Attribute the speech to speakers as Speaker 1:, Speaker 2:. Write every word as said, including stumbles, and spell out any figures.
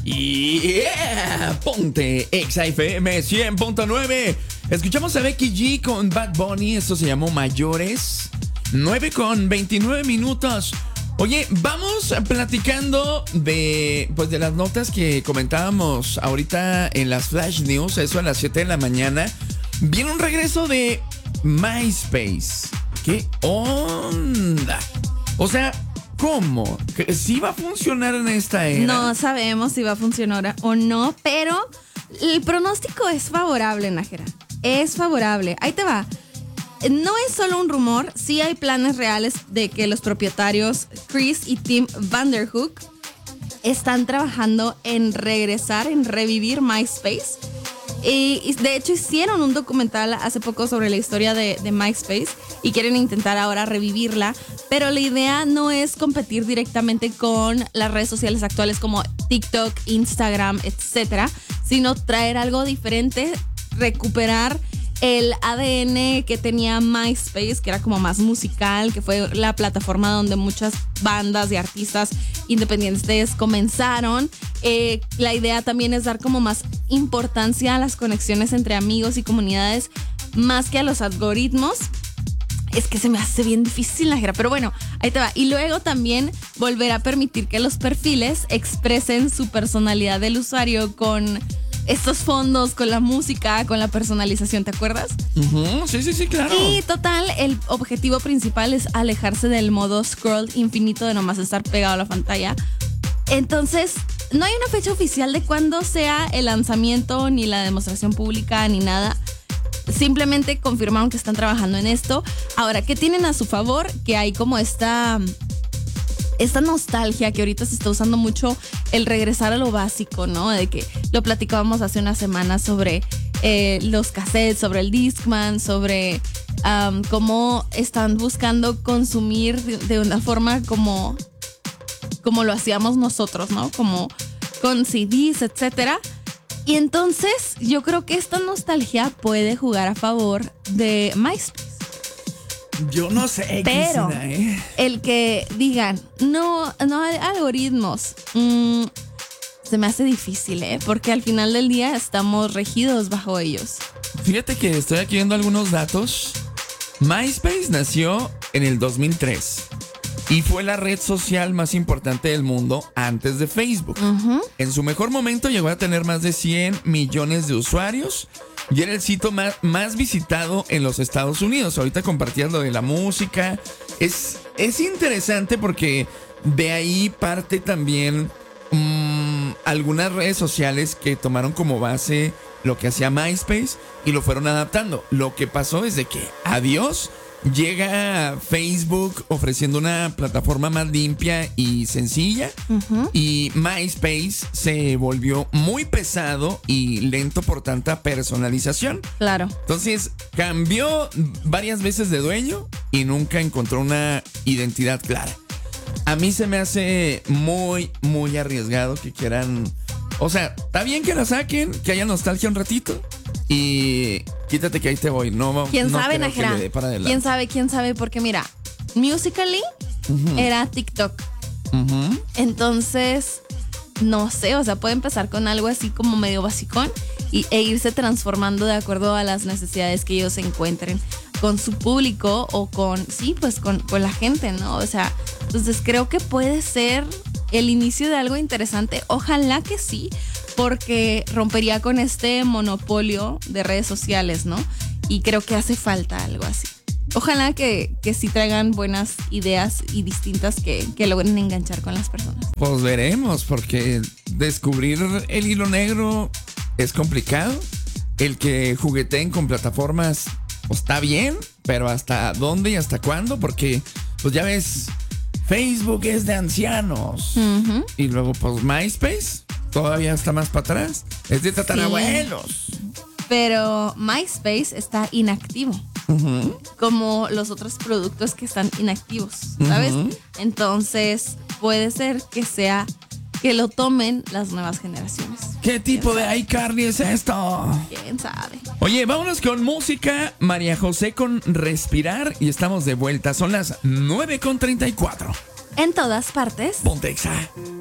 Speaker 1: Yeah, ponte Exa F M cien punto nueve. Escuchamos a Becky G con Bad Bunny. Esto se llamó Mayores. nueve con veintinueve minutos. Oye, vamos platicando de, pues, de las notas que comentábamos ahorita en las Flash News. Eso a las siete de la mañana. Viene un regreso de MySpace. ¿Qué onda? O sea, ¿cómo? ¿Sí va a funcionar en esta era?
Speaker 2: No sabemos si va a funcionar o no, pero el pronóstico es favorable, Nájera. Es favorable. Ahí te va. No es solo un rumor, sí hay planes reales de que los propietarios Chris y Tim Vanderhook están trabajando en regresar, en revivir MySpace. Y de hecho hicieron un documental hace poco sobre la historia de, de MySpace y quieren intentar ahora revivirla, pero la idea no es competir directamente con las redes sociales actuales como TikTok, Instagram, etcétera, sino traer algo diferente, recuperar el A D N que tenía MySpace, que era como más musical, que fue la plataforma donde muchas bandas y artistas independientes comenzaron. Eh, la idea también es dar como más importancia a las conexiones entre amigos y comunidades, más que a los algoritmos. Es que se me hace bien difícil, Nájera, pero bueno, ahí te va. Y luego también volver a permitir que los perfiles expresen su personalidad del usuario con estos fondos, con la música, con la personalización, ¿te acuerdas?
Speaker 1: Uh-huh. Sí, sí, sí, claro.
Speaker 2: Y total, el objetivo principal es alejarse del modo scroll infinito de nomás estar pegado a la pantalla. Entonces, no hay una fecha oficial de cuándo sea el lanzamiento, ni la demostración pública, ni nada. Simplemente confirmaron que están trabajando en esto. Ahora, ¿qué tienen a su favor? Que hay como esta... esta nostalgia que ahorita se está usando mucho, el regresar a lo básico, ¿no? De que lo platicábamos hace unas semanas sobre eh, los cassettes, sobre el Discman, sobre um, cómo están buscando consumir de, de una forma como, como lo hacíamos nosotros, ¿no? Como con C Ds, etcétera. Y entonces yo creo que esta nostalgia puede jugar a favor de MySpace.
Speaker 1: Yo no sé,
Speaker 2: pero
Speaker 1: Cristina, ¿eh?
Speaker 2: El que digan, no, no hay algoritmos, mmm, se me hace difícil, ¿eh? Porque al final del día estamos regidos bajo ellos.
Speaker 1: Fíjate que estoy aquí viendo algunos datos. MySpace nació en el dos mil tres y fue la red social más importante del mundo antes de Facebook. Uh-huh. En su mejor momento llegó a tener más de cien millones de usuarios y era el sitio más, más visitado en los Estados Unidos. Ahorita compartías lo de la música. Es, es interesante porque de ahí parte también mmm, algunas redes sociales que tomaron como base lo que hacía MySpace y lo fueron adaptando. Lo que pasó es de que adiós, llega Facebook ofreciendo una plataforma más limpia y sencilla. Uh-huh. Y MySpace se volvió muy pesado y lento por tanta personalización.
Speaker 2: Claro.
Speaker 1: Entonces cambió varias veces de dueño y nunca encontró una identidad clara. A mí se me hace muy, muy arriesgado que quieran... O sea, está bien que la saquen, que haya nostalgia un ratito y quítate que ahí te voy. No,
Speaker 2: ¿Quién
Speaker 1: no
Speaker 2: sabe, Nájera? ¿Quién sabe? ¿Quién sabe? Porque mira, Musical.ly uh-huh. era TikTok. Uh-huh. Entonces, no sé, o sea, puede empezar con algo así como medio basicón y, e irse transformando de acuerdo a las necesidades que ellos encuentren con su público o con, sí, pues con, con la gente, ¿no? O sea, entonces creo que puede ser el inicio de algo interesante. Ojalá que sí, porque rompería con este monopolio de redes sociales, ¿no? Y creo que hace falta algo así. Ojalá que, que sí traigan buenas ideas y distintas que, que logren enganchar con las personas.
Speaker 1: Pues veremos, porque descubrir el hilo negro es complicado. El que jugueteen con plataformas pues, está bien, pero ¿hasta dónde y hasta cuándo? Porque, pues ya ves, Facebook es de ancianos. Uh-huh. Y luego, pues MySpace todavía está más para atrás. Es de tatarabuelos. Sí.
Speaker 2: Pero MySpace está inactivo. Uh-huh. Como los otros productos que están inactivos, ¿sabes? Uh-huh. Entonces, puede ser que sea que lo tomen las nuevas generaciones.
Speaker 1: ¿Qué tipo de iCarly es esto?
Speaker 2: ¿Quién sabe?
Speaker 1: Oye, vámonos con música. María José con Respirar y estamos de vuelta. Son las nueve con treinta y cuatro.
Speaker 2: En todas partes.
Speaker 1: Ponte Exa.